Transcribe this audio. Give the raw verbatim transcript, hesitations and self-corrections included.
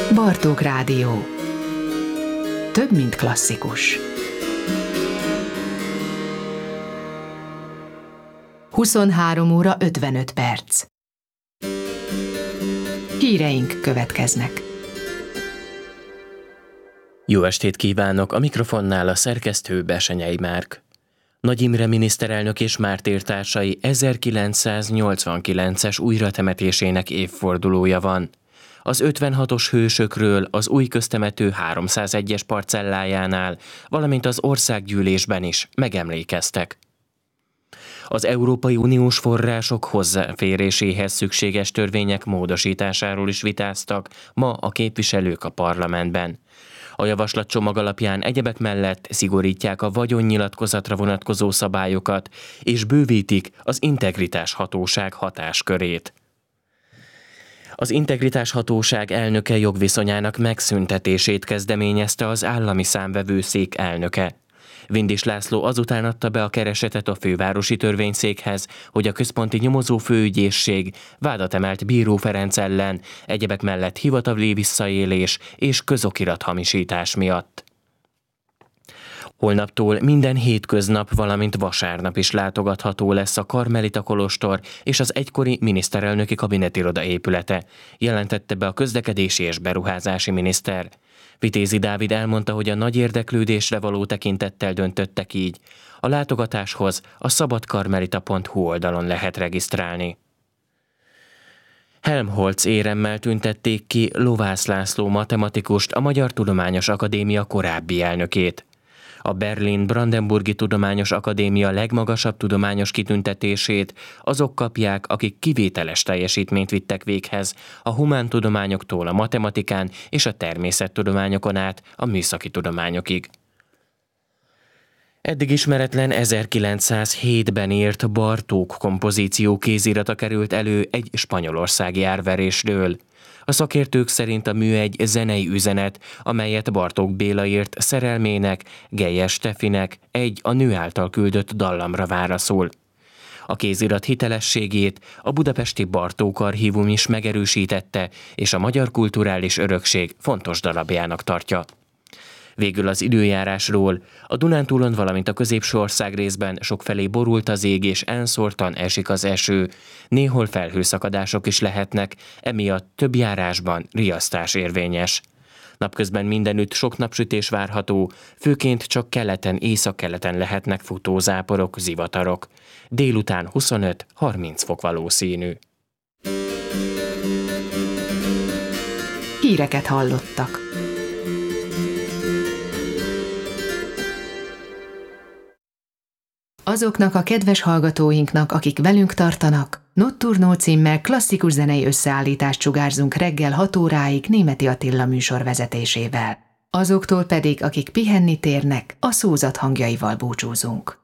Bartók Rádió. Több, mint klasszikus. huszonhárom óra ötvenöt perc. Híreink következnek. Jó estét kívánok, a mikrofonnál a szerkesztő Besenyei Márk. Nagy Imre miniszterelnök és mártírtársai ezerkilencszáznyolcvankilences újratemetésének évfordulója van. Az ötvenhatos hősökről az új köztemető háromszázegyes parcellájánál, valamint az országgyűlésben is megemlékeztek. Az Európai Uniós források hozzáféréséhez szükséges törvények módosításáról is vitáztak ma a képviselők a parlamentben. A javaslatcsomag alapján egyebek mellett szigorítják a vagyonnyilatkozatra vonatkozó szabályokat, és bővítik az integritás hatóság hatáskörét. Az integritás hatóság elnöke jogviszonyának megszüntetését kezdeményezte az állami számvevőszék elnöke. Vindis László azután adta be a keresetet a fővárosi törvényszékhez, hogy a központi nyomozó főügyészség vádat emelt Bíró Ferenc ellen, egyebek mellett hivatali visszaélés és közokirathamisítás miatt. Holnaptól minden hétköznap, valamint vasárnap is látogatható lesz a Karmelita kolostor és az egykori miniszterelnöki kabinetiroda épülete, jelentette be a közlekedési és beruházási miniszter. Vitézi Dávid elmondta, hogy a nagy érdeklődésre való tekintettel döntöttek így. A látogatáshoz a szabadkarmelita pont hu oldalon lehet regisztrálni. Helmholtz éremmel tüntették ki Lovász László matematikust, a Magyar Tudományos Akadémia korábbi elnökét. A Berlin-Brandenburgi Tudományos Akadémia legmagasabb tudományos kitüntetését azok kapják, akik kivételes teljesítményt vittek véghez a humántudományoktól a matematikán és a természettudományokon át a műszaki tudományokig. Eddig ismeretlen ezerkilencszázhétben írt Bartók kompozíció kézirata került elő egy spanyolországi árverésről. A szakértők szerint a mű egy zenei üzenet, amelyet Bartók Béla írt szerelmének, Geyer Stefinek egy a nő által küldött dallamra válaszol. A kézirat hitelességét a budapesti Bartók Archívum is megerősítette, és a magyar kulturális örökség fontos darabjának tartja. Végül az időjárásról. A Dunántúlon, valamint a középső ország részben sokfelé borult az ég, és elszórtan esik az eső. Néhol felhőszakadások is lehetnek, emiatt több járásban riasztás érvényes. Napközben mindenütt sok napsütés várható, főként csak keleten, északkeleten lehetnek futó záporok, zivatarok. Délután huszonöt-harminc fok valószínű. Híreket hallottak. Azoknak a kedves hallgatóinknak, akik velünk tartanak, Notturno címmel klasszikus zenei összeállítást sugárzunk reggel hat óráig Németi Attila műsor vezetésével. Azoktól pedig, akik pihenni térnek, a szózat hangjaival búcsúzunk.